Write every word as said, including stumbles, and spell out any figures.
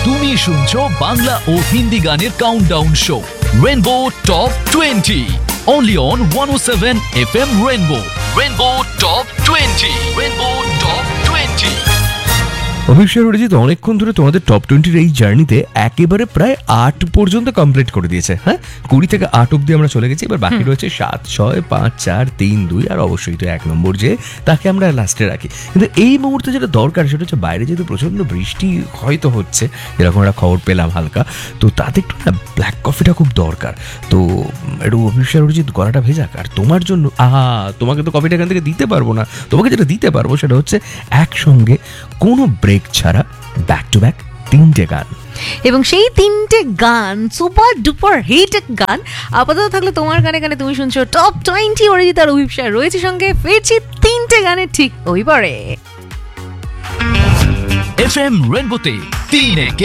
তুমি শুনছো বাংলা ও হিন্দি গানের countdown show rainbow top twenty only on one oh seven F M Rainbow. Rainbow Top twenty. Rainbow Top twenty. অভিষেক অরিজিৎ অনেকক্ষণ ধরে তোমাদের top টোয়েন্টির এই জার্নিতে একেবারে প্রায় আট পর্যন্ত কমপ্লিট করে দিয়েছে। হ্যাঁ, কুড়ি থেকে আট অব্দি আমরা চলে গেছি, এবার বাকি রয়েছে সাত, ছয়, পাঁচ, চার, তিন, দুই, আর অবশ্যই তো এক নম্বর যে তাকে আমরা লাস্টে রাখি। কিন্তু এই মুহূর্তে যেটা দরকার সেটা হচ্ছে বাইরে যেহেতু প্রচণ্ড বৃষ্টি হয়তো হচ্ছে, যেরকম একটা খবর পেলাম হালকা, তো তাতে একটু না ব্ল্যাক কফিটা খুব দরকার। তো একটু অভিষেক অরিজিৎ গলাটা ভেজাক। আর তোমার জন্য আহা, তোমাকে তো কফিটা এখান থেকে দিতে পারবো না, তোমাকে যেটা দিতে পারবো সেটা হচ্ছে একসঙ্গে কোনো ব্রেক ছাড়া ব্যাক টু ব্যাক তিনটে গান, এবং সেই তিনটে গান সুপার ডুপার হিট গান। আপাতত থাকলে তোমার গানে গানে তুমি শুনছো টপ টোয়েন্টি অরিজিৎ আর অভিষেক রয়েছে সঙ্গে, ফিরছি তিনটে গানের ঠিক ওই পরে। F M Rainbow তে তিন একে